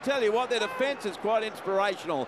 Tell you what, their defence is quite inspirational.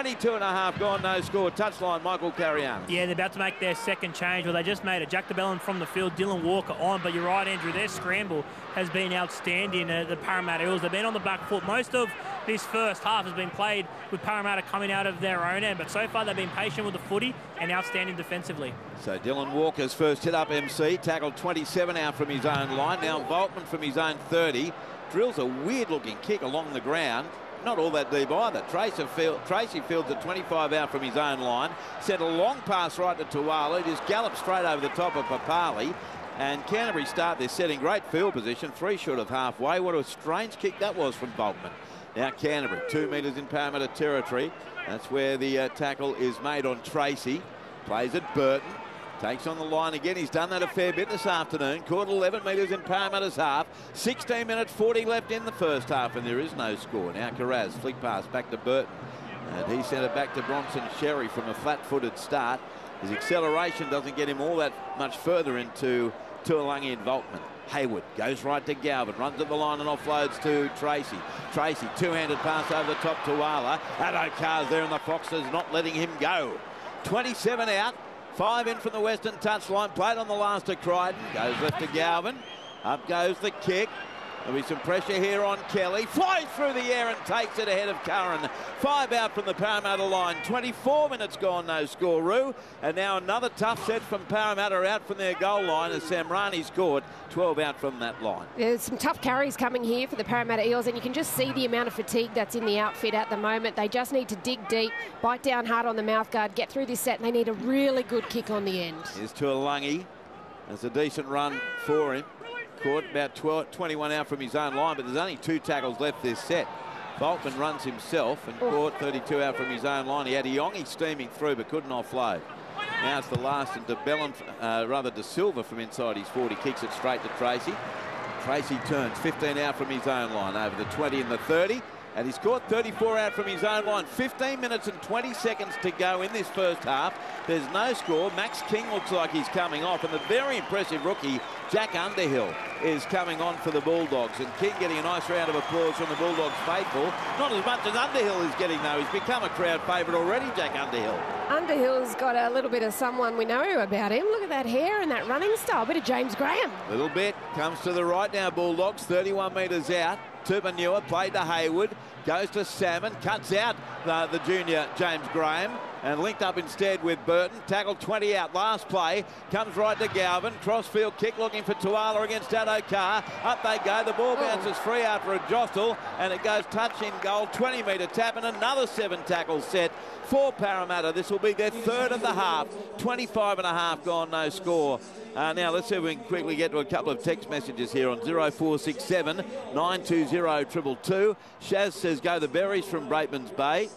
22.5 gone, no score. Touchline, Michael Cariano. Yeah, they're about to make their second change. Well, they just made it. Jack de Belin from the field, Dylan Walker on. But you're right, Andrew, their scramble has been outstanding. The Parramatta Eels, they've been on the back foot. Most of this first half has been played with Parramatta coming out of their own end. But so far, they've been patient with the footy and outstanding defensively. So Dylan Walker's first hit up MC, tackled 27 out from his own line. Now Volkman from his own 30. Drills a weird-looking kick along the ground. Not all that deep either. Tracy Fields at 25 out from his own line. Sent a long pass right to Tuala. Just galloped straight over the top of Papali. And Canterbury start their set in great field position. 3 short of halfway. What a strange kick that was from Volkman. Now Canterbury, 2 metres in Parramatta territory. That's where the tackle is made on Tracy. Plays at Burton. Takes on the line again. He's done that a fair bit this afternoon. Caught 11 metres in Parramatta's half. 16 minutes 40 left in the first half, and there is no score. Now Carraz, flick pass back to Burton. And he sent it back to Bronson Sherry from a flat-footed start. His acceleration doesn't get him all that much further into Tuolangi and Volkman. Hayward goes right to Galvin, runs at the line and offloads to Tracy. Tracy, two-handed pass over the top to Wala. Addo-Carr's there and the Foxes not letting him go. 27 out. 5 in from the western touchline. Played on the last to Crichton. Goes left to Galvin. Up goes the kick. There'll be some pressure here on Kelly. Flies through the air and takes it ahead of Curran. 5 out from the Parramatta line. 24 minutes gone, no score, Roo. And now another tough set from Parramatta out from their goal line as Samrani scored 12 out from that line. There's some tough carries coming here for the Parramatta Eels, and you can just see the amount of fatigue that's in the outfit at the moment. They just need to dig deep, bite down hard on the mouthguard, get through this set, and they need a really good kick on the end. Here's Tuolangi. That's a decent run for him. Caught about 21 out from his own line, but there's only 2 tackles left this set. Volkman runs himself and caught 32 out from his own line. He had Iongi steaming through but couldn't offload. Now it's the last, and De Silva from inside his 40 kicks it straight to Tracy. Tracy turns 15 out from his own line over the 20 and the 30. And he's caught 34 out from his own line. 15 minutes and 20 seconds to go in this first half. There's no score. Max King looks like he's coming off. And the very impressive rookie, Jack Underhill, is coming on for the Bulldogs. And King getting a nice round of applause from the Bulldogs faithful. Not as much as Underhill is getting, though. He's become a crowd favourite already, Jack Underhill. Underhill's got a little bit of someone we know about him. Look at that hair and that running style. A bit of James Graham. Little bit. Comes to the right now, Bulldogs. 31 metres out. Tupanua played to Hayward, goes to Salmon, cuts out the junior James Graham and linked up instead with Burton. Tackled 20 out. Last play comes right to Galvin. Crossfield kick looking for Tuala against Addo-Carr. Up they go. The ball bounces free after a jostle and it goes touch in goal. 20-metre tap and another 7 tackles set for Parramatta. This will be their third of the half. 25.5 gone, no score. Now let's see if we can quickly get to a couple of text messages here on 0467 920 222. Shaz says go the Berries from Braitmans Bay.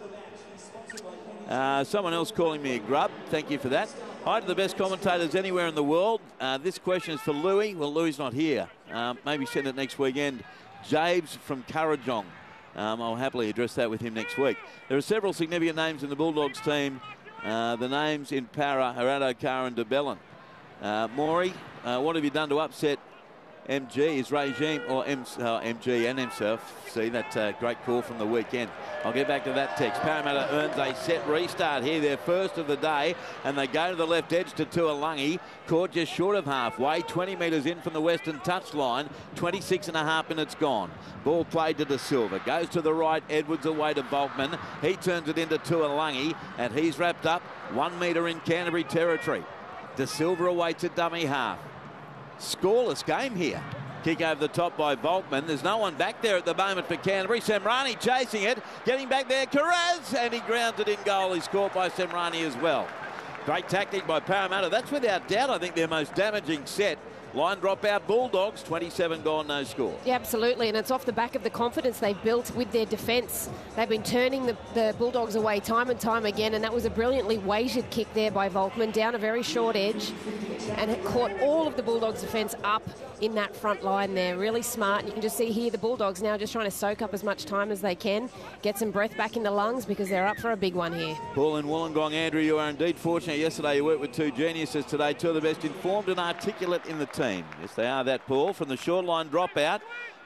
Someone else calling me a grub. Thank you for that. Hi to the best commentators anywhere in the world. This question is for Louis. Well, Louis not here. Maybe send it next weekend. James from Currajong. I'll happily address that with him next week. There are several significant names in the Bulldogs team. The names in Para are Addo-Carr and de Belin. Maury, what have you done to upset MG, his regime, or MG and himself? See, that great call from the weekend. I'll get back to that text. Parramatta earns a set restart here, their first of the day, and they go to the left edge to Tuolangi. Caught just short of halfway, 20 metres in from the western touchline, 26.5 minutes gone. Ball played to De Silva, goes to the right, Edwards away to Volkman. He turns it into Tuolangi, and he's wrapped up 1 metre in Canterbury territory. De Silva awaits a dummy half. Scoreless game here. Kick over the top by Volkman. There's no one back there at the moment for Canterbury. Samrani chasing it, getting back there. Carraz, and he grounds it in goal. He's caught by Samrani as well. Great tactic by Parramatta. That's without doubt, I think, their most damaging set. Line drop out Bulldogs, 27 gone, no score. Yeah, absolutely, and it's off the back of the confidence they've built with their defence. They've been turning the Bulldogs away time and time again, and that was a brilliantly weighted kick there by Volkman down a very short edge, and it caught all of the Bulldogs' defence up in that front line there. Really smart. And you can just see here the Bulldogs now just trying to soak up as much time as they can, get some breath back in the lungs because they're up for a big one here. Paul in Wollongong. Andrew, you are indeed fortunate. Yesterday you worked with 2 geniuses. Today 2 of the best informed and articulate in the team. Yes, they are that, Paul. From the short line dropout,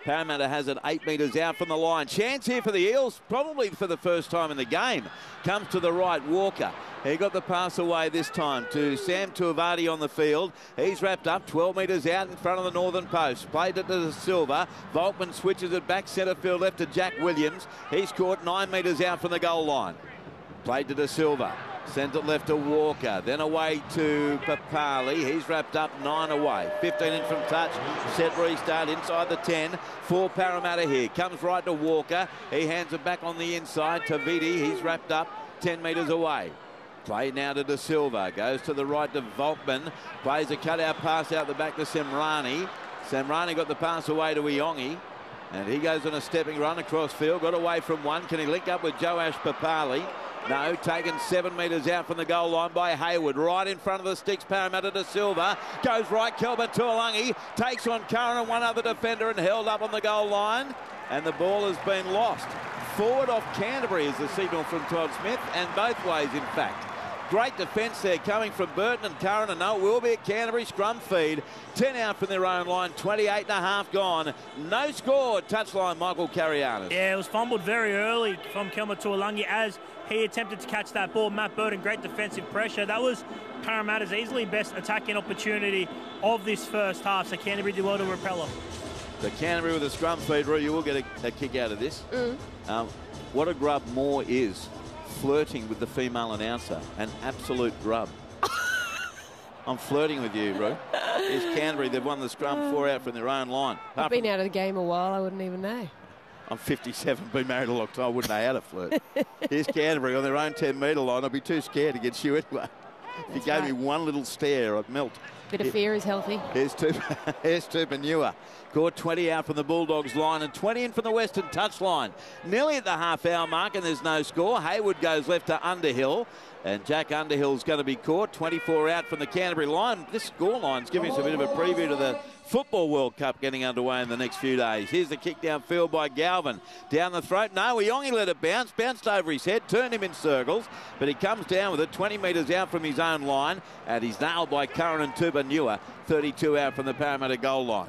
Parramatta has it 8 metres out from the line. Chance here for the Eels, probably for the first time in the game. Comes to the right, Walker. He got the pass away this time to Sam Tuivasa on the field. He's wrapped up 12 metres out in front of the northern post. Played it to Silva. Volkman switches it back centre field left to Jack Williams. He's caught 9 metres out from the goal line. Played to De Silva. Sent it left to Walker. Then away to Papali. He's wrapped up 9 away. 15 in from touch. Set restart inside the 10. For Parramatta here. Comes right to Walker. He hands it back on the inside to Vidi. He's wrapped up 10 metres away. Play now to De Silva. Goes to the right to Volkman. Plays a cutout pass out the back to Semrani. Semrani got the pass away to Iongi. And he goes on a stepping run across field. Got away from one. Can he link up with Joash Papali? No, taken 7 metres out from the goal line by Hayward. Right in front of the sticks, Parramatta De Silva. Goes right, Kelvin Tuolangi. Takes on Curran and one other defender and held up on the goal line. And the ball has been lost. Forward off Canterbury is the signal from Todd Smith, and both ways, in fact. Great defence there coming from Burton and Curran, and no, it will be a Canterbury scrum feed. 10 out from their own line, 28.5 gone. No score, touchline Michael Carianis. Yeah, it was fumbled very early from Kelvin Tuolangi as he attempted to catch that ball. Matt Burton, great defensive pressure. That was Parramatta's easily best attacking opportunity of this first half, so Canterbury did well to repel him. The Canterbury with a scrum feed, Roo, you will get a kick out of this. What a grub Moore is. Flirting with the female announcer, an absolute grub. I'm flirting with you, Roo. Here's Canterbury. They've won the scrum 4 out from their own line. I've been out of the game a while. I wouldn't even know. I'm 57, been married a long time. I wouldn't know how to flirt. Here's Canterbury on their own 10-metre line. I'd be too scared against you anyway. If you gave me one little stare, I'd melt. Bit of fear is healthy. Here's Tupanua. Caught 20 out from the Bulldogs line and 20 in from the Western touchline. Nearly at the half-hour mark and there's no score. Hayward goes left to Underhill. And Jack Underhill's going to be caught. 24 out from the Canterbury line. This score line's giving us a bit of a preview to the Football World Cup getting underway in the next few days. Here's the kick downfield by Galvin. Down the throat. No, Iongi let it bounce. Bounced over his head. Turned him in circles. But he comes down with it 20 metres out from his own line. And he's nailed by Curran and Tupanua. 32 out from the Parramatta goal line.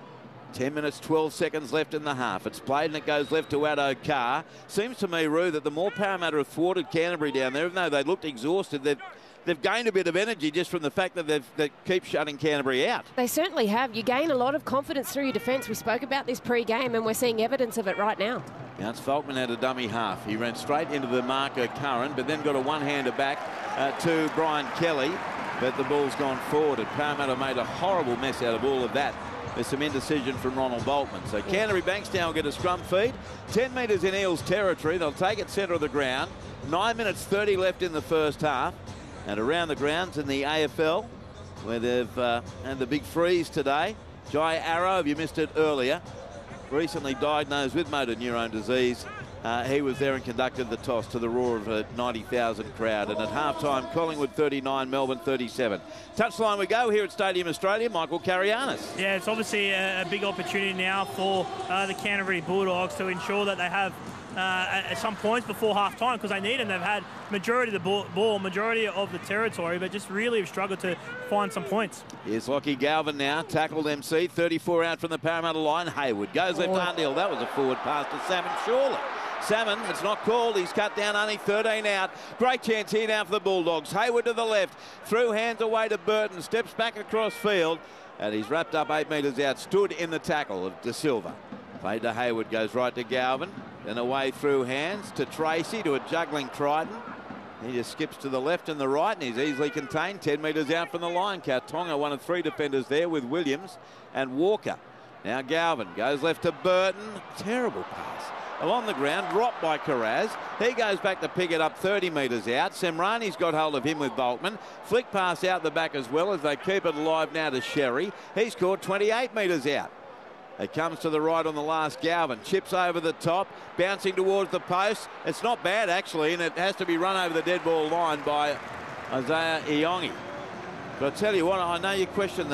10 minutes, 12 seconds left in the half. It's played and it goes left to Addo Carr. Seems to me, Roo, that the more Parramatta have thwarted Canterbury down there, even though they looked exhausted, they've gained a bit of energy just from the fact that they keep shutting Canterbury out. They certainly have. You gain a lot of confidence through your defence. We spoke about this pre-game and we're seeing evidence of it right now. Now it's Volkman had a dummy half. He ran straight into the marker Curran, but then got a one-hander back to Brian Kelly. But the ball's gone forward and Parramatta made a horrible mess out of all of that. There's some indecision from Ronald Boltman. So Canterbury Bankstown will get a scrum feed. 10 metres in Eels territory. They'll take it centre of the ground. 9 minutes 30 left in the first half. And around the grounds in the AFL, where they've had the big freeze today. Jai Arrow, if you missed it earlier, recently diagnosed with motor neurone disease. He was there and conducted the toss to the roar of a 90,000 crowd. And at half-time, Collingwood 39, Melbourne 37. Touchline we go here at Stadium Australia. Michael Carianis. Yeah, it's obviously a big opportunity now for the Canterbury Bulldogs to ensure that they have some points before half-time because they need them. They've had majority of the ball, majority of the territory, but just really have struggled to find some points. Here's Lockie Galvin now, tackled MC, 34 out from the Parramatta line. Hayward goes left to Underhill. That was a forward pass to Salmon Shawley. Salmon, it's not called. He's cut down only 13 out. Great chance here now for the Bulldogs. Hayward to the left. Through hands away to Burton. Steps back across field. And he's wrapped up 8 metres out. Stood in the tackle of De Silva. Played to Hayward. Goes right to Galvin. Then away through hands to Tracy to a juggling Crichton. He just skips to the left and the right and he's easily contained. 10 metres out from the line. Kautonga, one of 3 defenders there with Williams and Walker. Now Galvin goes left to Burton. Terrible pass. Along the ground, dropped by Carraz. He goes back to pick it up 30 metres out. Semrani's got hold of him with Boltman. Flick pass out the back as well as they keep it alive now to Sherry. He's caught 28 metres out. It comes to the right on the last Galvin. Chips over the top, bouncing towards the post. It's not bad actually, and it has to be run over the dead ball line by Isaiah Iongi. But I tell you what, I know you question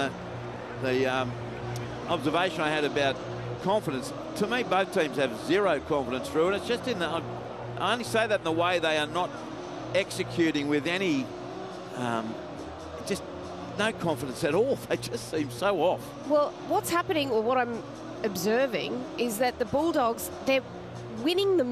the observation I had about confidence. To me, both teams have zero confidence through, and it's just in the. I only say that in the way they are not executing with any, just no confidence at all. They just seem so off. Well, what's happening, or what I'm observing is that the Bulldogs, they're winning the